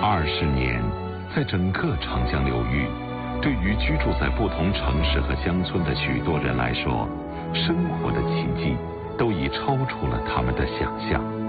20年，在整个长江流域，对于居住在不同城市和乡村的许多人来说，生活的奇迹都已超出了他们的想象。